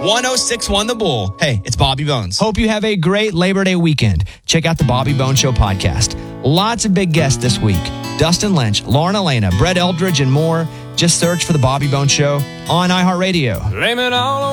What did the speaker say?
1061 The Bull. Hey, it's Bobby Bones. Hope you have a great Labor Day weekend. Check out the Bobby Bones Show podcast. Lots of big guests this week. Dustin Lynch, Lauren Elena, Brett Eldridge, and more. Just search for the Bobby Bones Show on iHeartRadio. Blame it all on